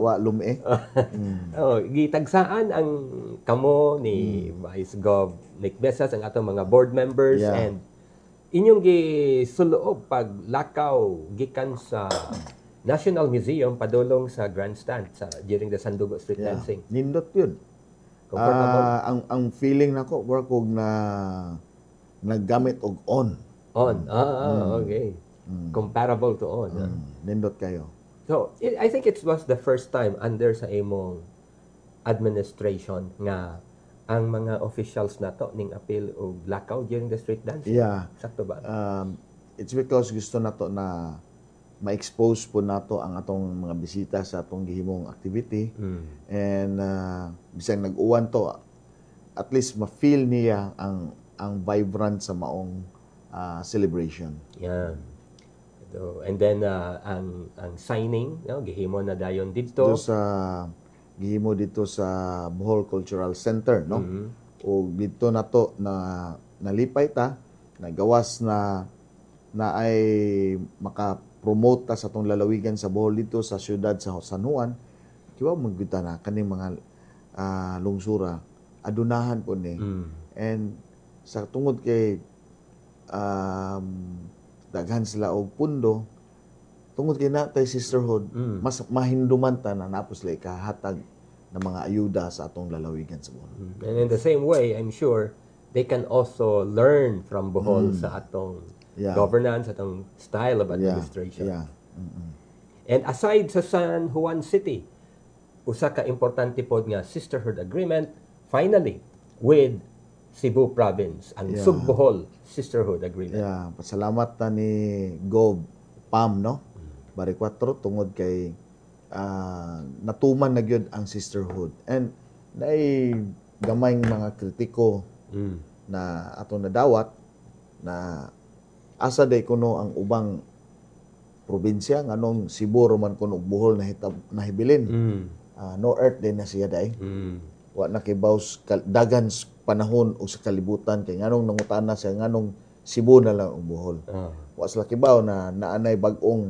wa lumi. Oh, gitagsaan ang kamo ni Vice Gov Nick Besas, ang atong mga board members, Yeah. and inyong gisuloob pag lakaw gikan sa National Museum padulong sa grandstand during the Sandugo Street Yeah. Dancing. Nindot yun. Comfortable? Ang feeling nako work og na naggamit og on. On. Okay. Comparable to on. Nindot kayo. So, I think it was the first time under sa imong administration nga ang mga officials nato ning appeal og lakaw during the street dancing. Yeah. Sakto ba? It's because gusto nato na ma-expose po nato ang atong mga bisita sa atong gihimong activity. And bisag nag-uwan to, at least ma-feel niya ang vibrant sa maong celebration. Yeah. So, and then ang signing, no, gihimo na dayon dito. Gihimo dito sa Bohol Cultural Center, no? O dito nato na nalipay ta, nagawas na ay maka-promote ta sa atong lalawigan sa Bohol dito sa siyudad sa San Juan. Kiwa magbita na kaning mga lungsura adunahan po ni. And sa tungod kay daghan sila og pundo, tungod kay natay sisterhood, mas mahinduman ta na napos lay kahatag ng mga ayuda sa atong lalawigan sa Bohol. And in the same way, I'm sure they can also learn from Bohol sa atong governance, atong style of administration. Yeah. And aside sa San Juan City, usa ka importante pod nga sisterhood agreement finally with Cebu Province, ang Sugbohol Sisterhood Agreement. Yeah, pasalamat ta ni Gov Pam, no? Bari 4 tungod kay natuman na gyud ang sisterhood. And naay gamay mga kritiko na ato nadawat na asa day kuno ang ubang probinsya nganong Cebu man kuno Bohol na hibilin. No earth din na siya day. Wa na kibaws dagan panahon o sa kalibutan kay nganong nangutana siya nganong Cebu na lang ang Bohol. Wa sila kibaw na naanay bag-ong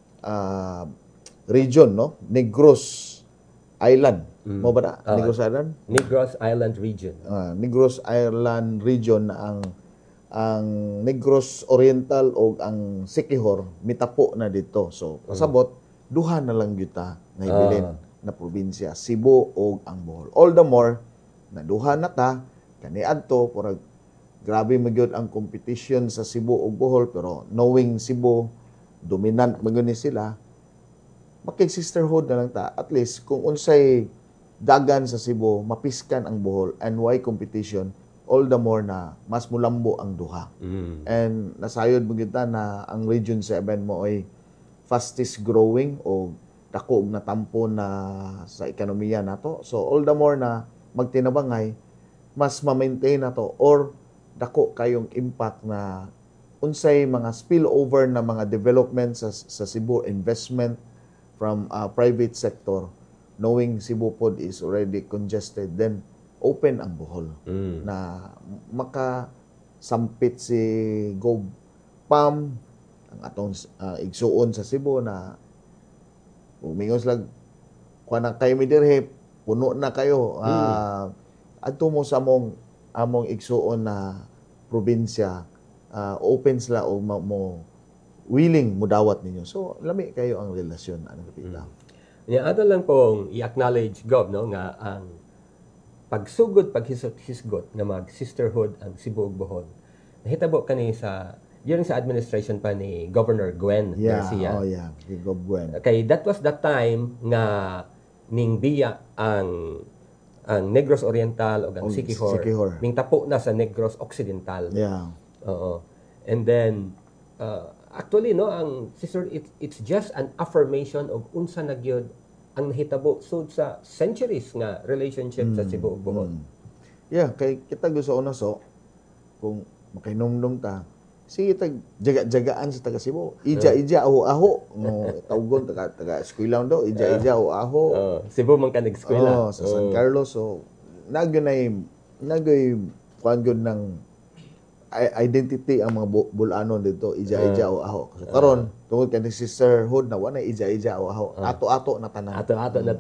region, no? Negros Island. Mo ba na? Negros Island? Negros Island Region. Negros Island Region na ang Negros Oriental o ang Siquijor mitapo na dito. So, pasabot, duha na lang yuta na hibilin na probinsya, Cebu o ang Bohol. All the more, na duha na ta, kaniadto, porag grabe magyud ang competition sa Cebu o Bohol, pero knowing Cebu, dominant magyud ni sila, makig-sisterhood na lang ta. At least, kung unsay dagan sa Cebu, mapiskan ang Bohol, and why competition, all the more na mas mulambo ang duha. And nasayod mo kita na ang Region 7 mo ay fastest growing o dako og natampo na sa ekonomiya nato. So all the more na magtinabangay, mas ma-maintain nato or dako kayong impact na unsay mga spillover na mga development sa Cebu, investment from private sector, knowing Cebu pod is already congested, then open ang Bohol na makasampit si Gov Pam ang atong igsuon sa Cebu na umingos lang kuha na kayo midirhe, puno na kayo adto mo sa among igsuon na probinsya, open sila o mo willing mo dawat ninyo. So lami kayo ang relasyon ano kapita. Ato lang pong i-acknowledge Gov, no, nga ang pagsugod, paghisgot nga mag-sisterhood ang Cebu ug Bohol. Nahitabo kani during sa administration pa ni Governor Gwen Garcia. Gov Gwen. Kay that was the time nga ning biya ang Negros Oriental ug ang Siquijor. Ning tapo na sa Negros Occidental. Yeah. Oo. And then actually no, ang sister, it's just an affirmation of unsa na gyud ang nahitabo sud sa centuries nga relationship sa Cebu ug Bohol. Yeah, kay kita gusto una kung makainomdom ta, sige tag jaga-jagaan sa taga Cebu. Ija aho no tawgon taga eskwela daw, ija aho. Cebu man ka nag-eskwela. Sa San Carlos, so nagyoy kuan gyud ng identity ang mga Bulanon dito, ija o aho. So karon tungod kay sisterhood na wala ija o aho, ato-ato na tanan. Ato-ato na